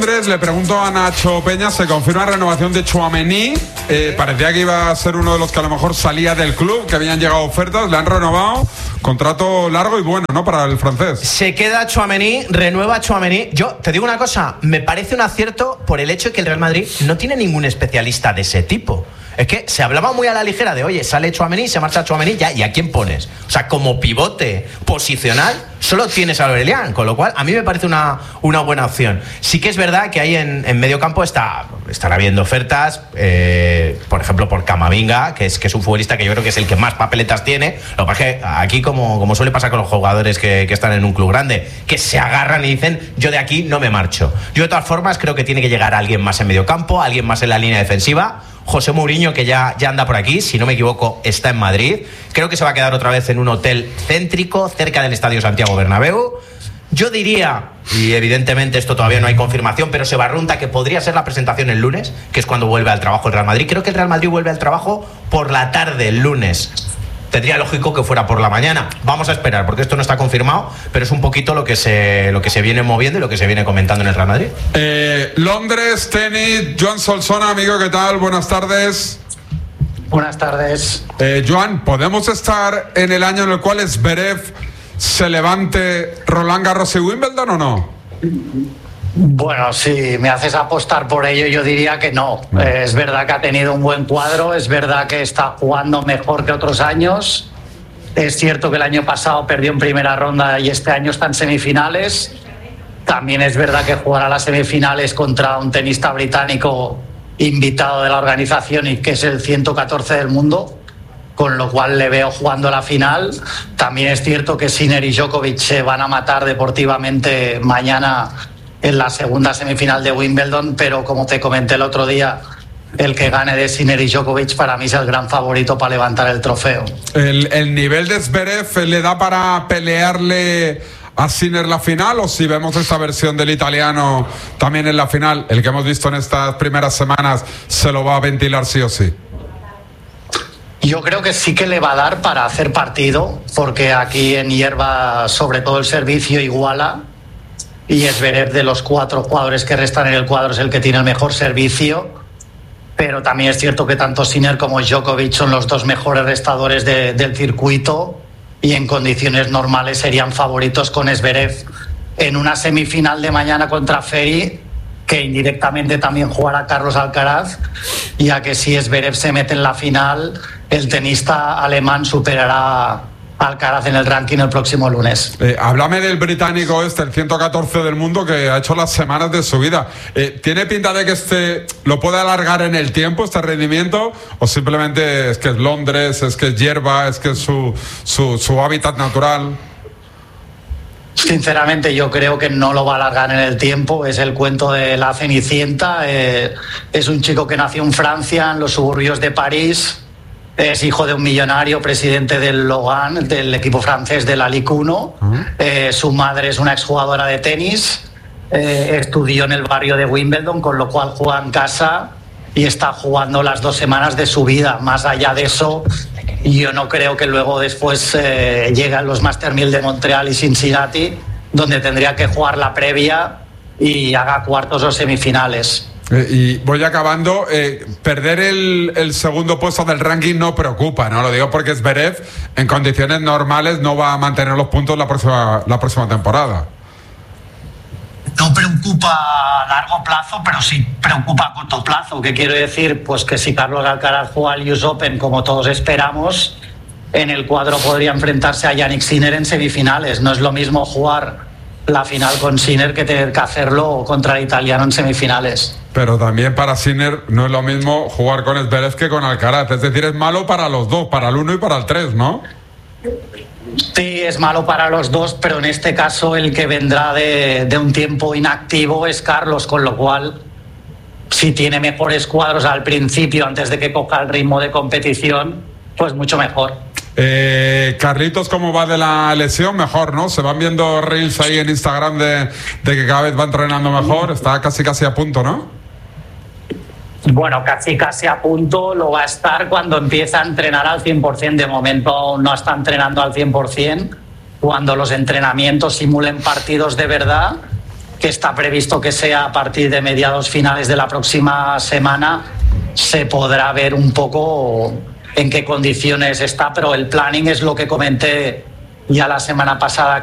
Le pregunto a Nacho Peña, se confirma la renovación de Tchouaméni. Parecía que iba a ser uno de los que a lo mejor salía del club, que habían llegado ofertas, le han renovado. Contrato largo y bueno, ¿no? Para el francés. Se queda Tchouaméni, renueva Tchouaméni. Yo te digo una cosa, me parece un acierto por el hecho de que el Real Madrid no tiene ningún especialista de ese tipo. Es que se hablaba muy a la ligera de, oye, sale Tchouaméni, se marcha Tchouaméni, ya, ¿y a quién pones? O sea, como pivote posicional, solo tienes a Aurelian, con lo cual a mí me parece una buena opción. Sí que es verdad que ahí en medio campo están habiendo ofertas, por ejemplo, por Camavinga, que es un futbolista que yo creo que es el que más papeletas tiene. Lo que pasa es que aquí, como suele pasar con los jugadores que están en un club grande, que se agarran y dicen, yo de aquí no me marcho. Yo de todas formas creo que tiene que llegar alguien más en medio campo, alguien más en la línea defensiva. José Mourinho, que ya anda por aquí, si no me equivoco, está en Madrid. Creo que se va a quedar otra vez en un hotel céntrico, cerca del Estadio Santiago Bernabéu. Yo diría, y evidentemente esto todavía no hay confirmación, pero se barrunta que podría ser la presentación el lunes, que es cuando vuelve al trabajo el Real Madrid. Creo que el Real Madrid vuelve al trabajo por la tarde el lunes. Tendría lógico que fuera por la mañana. Vamos a esperar, porque esto no está confirmado, pero es un poquito lo que se viene moviendo y lo que se viene comentando en el Real Madrid. Londres, tenis, Joan Solsona, amigo, ¿qué tal? Buenas tardes. Buenas tardes. Joan, ¿podemos estar en el año en el cual Zverev se levante Roland Garros y Wimbledon o no? Bueno, si me haces apostar por ello, yo diría que no. Es verdad que ha tenido un buen cuadro, es verdad que está jugando mejor que otros años. Es cierto que el año pasado perdió en primera ronda y este año está en semifinales. También es verdad que jugará las semifinales contra un tenista británico invitado de la organización y que es el 114 del mundo, con lo cual le veo jugando la final. También es cierto que Sinner y Djokovic se van a matar deportivamente mañana en la segunda semifinal de Wimbledon, pero como te comenté el otro día, el que gane de Sinner y Djokovic para mí es el gran favorito para levantar el trofeo. ¿El nivel de Zverev le da para pelearle a Sinner la final, o si vemos esta versión del italiano también en la final, el que hemos visto en estas primeras semanas, se lo va a ventilar sí o sí? Yo creo que sí que le va a dar para hacer partido, porque aquí en hierba sobre todo el servicio iguala, y Zverev, de los 4 jugadores que restan en el cuadro, es el que tiene el mejor servicio. Pero también es cierto que tanto Sinner como Djokovic son los 2 mejores restadores del circuito, y en condiciones normales serían favoritos con Zverev en una semifinal de mañana contra Ferry, que indirectamente también jugará Carlos Alcaraz, ya que si Zverev se mete en la final, el tenista alemán superará a Alcaraz en el ranking el próximo lunes. Háblame del británico el 114 del mundo, que ha hecho las semanas de su vida. ¿Tiene pinta de que lo puede alargar en el tiempo, este rendimiento? ¿O simplemente es que es Londres, es que es hierba, es que es su hábitat natural? Sinceramente yo creo que no lo va a alargar en el tiempo. Es el cuento de la Cenicienta. Es un chico que nació en Francia, en los suburbios de París. Es hijo de un millonario, presidente del Logan, del equipo francés de la Ligue 1. Su madre es una exjugadora de tenis. Estudió en el barrio de Wimbledon, con lo cual juega en casa y está jugando las 2 semanas de su vida. Más allá de eso, yo no creo que luego después lleguen los Master 1000 de Montreal y Cincinnati, donde tendría que jugar la previa y haga cuartos o semifinales. Y voy acabando. Perder el segundo puesto del ranking no preocupa, ¿no? Lo digo porque Zverev en condiciones normales no va a mantener los puntos la próxima temporada. No preocupa a largo plazo, pero sí preocupa a corto plazo. ¿Qué quiero decir? Pues que si Carlos Alcaraz juega al US Open, como todos esperamos, en el cuadro podría enfrentarse a Jannik Sinner en semifinales. No es lo mismo jugar la final con Sinner que tener que hacerlo contra el italiano en semifinales. Pero también para Sinner no es lo mismo jugar con Zverev que con Alcaraz. Es decir, es malo para los dos, para el 1 y para el 3, ¿no? Sí, es malo para los dos, pero en este caso el que vendrá de un tiempo inactivo es Carlos, con lo cual, si tiene mejores cuadros al principio, antes de que coja el ritmo de competición, pues mucho mejor. Carlitos, ¿cómo va de la lesión? Mejor, ¿no? Se van viendo reels ahí en Instagram de que cada vez va entrenando mejor. Está casi a punto, ¿no? Bueno, casi a punto. Lo va a estar cuando empieza a entrenar al 100%. De momento no está entrenando al 100%. Cuando los entrenamientos simulen partidos de verdad, que está previsto que sea a partir de mediados finales de la próxima semana, se podrá ver un poco en qué condiciones está, pero el planning es lo que comenté ya la semana pasada,